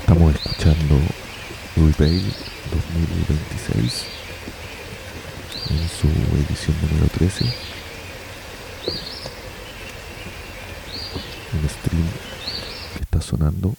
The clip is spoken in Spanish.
Estamos escuchando Rebel 2026 en su edición número 13. Un stream que está sonando